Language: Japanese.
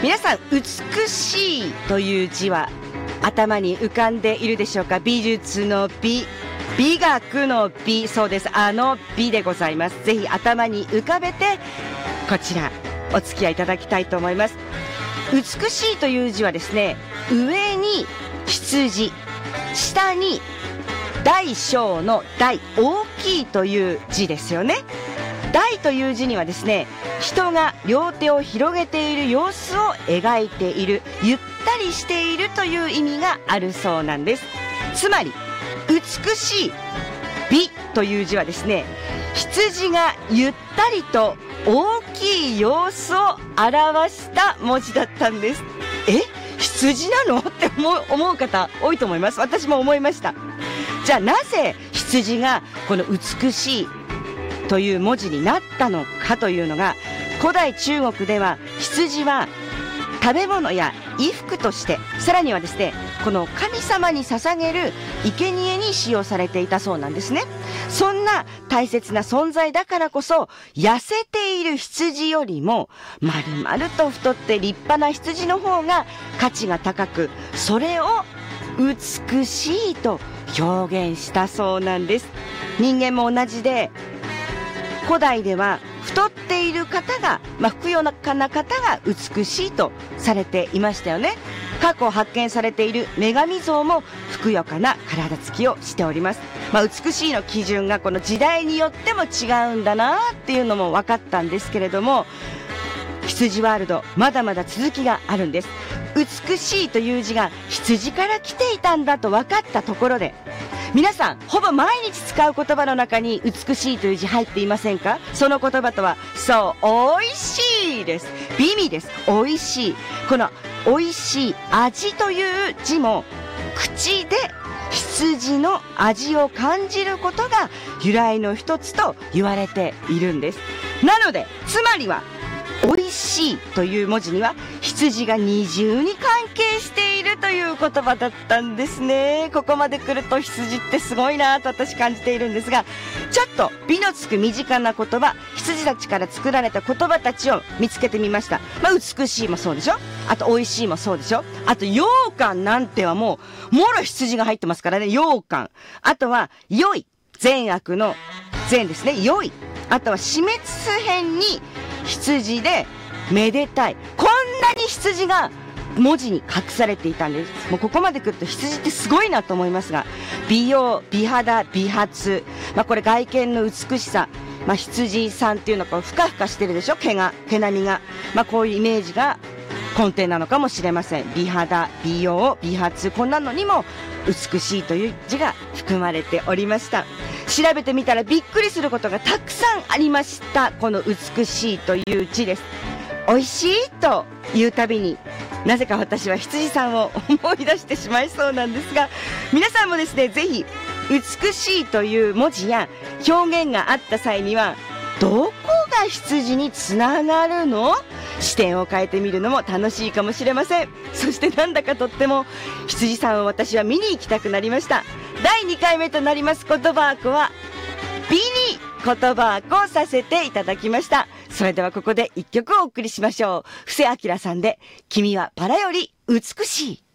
皆さん、美しいという字は頭に浮かんでいるでしょうか？美術の美、美学の美、そうです、あの美でございます。ぜひ頭に浮かべてこちらお付き合いいただきたいと思います。美しいという字はですね、上に羊、下に大小の大、大きいという字ですよね。大という字にはですね、人が両手を広げている様子を描いている、ゆったりしているという意味があるそうなんです。つまり美しい美という字はですね、羊がゆったりと大きい様子を表した文字だったんです。羊なのって思う方多いと思います。私も思いました。じゃあなぜ羊がこの美しいという文字になったのかというのが、古代中国では羊は食べ物や衣服として、さらにはですね、この神様に捧げる生贄に使用されていたそうなんですね。そんな大切な存在だからこそ、痩せている羊よりも丸々と太って立派な羊の方が価値が高く、それを美しいと表現したそうなんです。人間も同じで、古代では太っている方が、ふくよかな方が美しいとされていましたよね。過去発見されている女神像もふくよかな体つきをしております。美しいの基準がこの時代によっても違うんだなっていうのも分かったんですけれども、羊ワールドまだまだ続きがあるんです。美しいという字が羊から来ていたんだと分かったところで、皆さんほぼ毎日使う言葉の中に美しいという字入っていませんか？その言葉とは、そう、おいしいです。美味です。おいしい。このおいしい、味という字も口で羊の味を感じることが由来の一つと言われているんです。なのでつまりは、おいしいという文字には羊が二重に関係しているという言葉だったんですね。ここまで来ると羊ってすごいなと私感じているんですが、ちょっと美のつく身近な言葉、羊たちから作られた言葉たちを見つけてみました。美しいもそうでしょ、あと美味しいもそうでしょ、あと羊羹なんてはもろ羊が入ってますからね。羊羹、あとは良い、善悪の善ですね、良い、あとは死滅編に羊でめでたい、こんなに羊が文字に隠されていたんです。もうここまで来ると羊ってすごいなと思いますが、美容、美肌、美髪、これ外見の美しさ、羊さんっていうのはこうふかふかしてるでしょ、毛並みが、こういうイメージが根底なのかもしれません。美肌、美容、美髪、こんなのにも美しいという字が含まれておりました。調べてみたらびっくりすることがたくさんありました。この美しいという字です。美味しいというたびになぜか私は羊さんを思い出してしまいそうなんですが、皆さんもですね、ぜひ美しいという文字や表現があった際には、どこが羊につながるの？視点を変えてみるのも楽しいかもしれません。そしてなんだかとっても羊さんを私は見に行きたくなりました。第2回目となります言葉箱は美に言葉箱をさせていただきました。それではここで一曲お送りしましょう。布施明さんで君はバラより美しい。